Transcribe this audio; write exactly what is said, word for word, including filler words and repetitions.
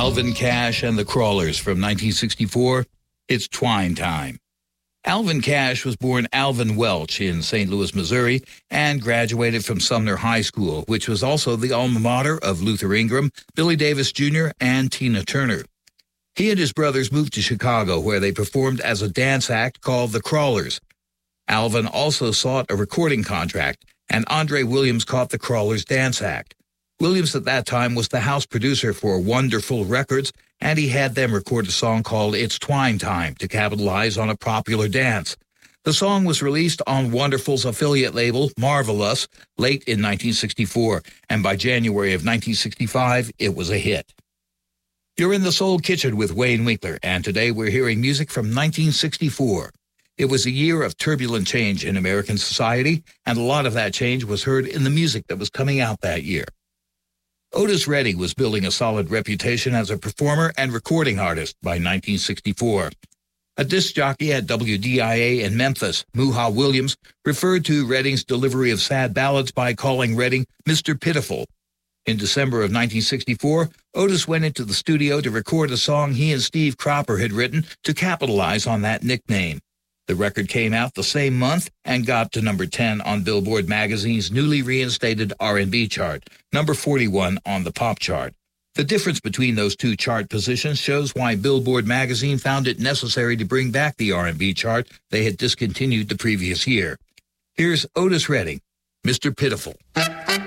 Alvin Cash and the Crawlers from nineteen sixty-four, It's Twine Time. Alvin Cash was born Alvin Welch in Saint Louis, Missouri, and graduated from Sumner High School, which was also the alma mater of Luther Ingram, Billy Davis Junior, and Tina Turner. He and his brothers moved to Chicago, where they performed as a dance act called the Crawlers. Alvin also sought a recording contract, and Andre Williams caught the Crawlers dance act. Williams at that time was the house producer for Wonderful Records, and he had them record a song called It's Twine Time to capitalize on a popular dance. The song was released on Wonderful's affiliate label, Marvelous, late in nineteen sixty-four, and by January of nineteen sixty-five, it was a hit. You're in the Soul Kitchen with Wayne Winkler, and today we're hearing music from nineteen sixty-four. It was a year of turbulent change in American society, and a lot of that change was heard in the music that was coming out that year. Otis Redding was building a solid reputation as a performer and recording artist by nineteen sixty-four. A disc jockey at W D I A in Memphis, Muha Williams, referred to Redding's delivery of sad ballads by calling Redding Mister Pitiful. In December of nineteen sixty-four, Otis went into the studio to record a song he and Steve Cropper had written to capitalize on that nickname. The record came out the same month and got to number ten on Billboard magazine's newly reinstated R and B chart, number forty-one on the pop chart. The difference between those two chart positions shows why Billboard magazine found it necessary to bring back the R and B chart they had discontinued the previous year. Here's Otis Redding, Mister Pitiful.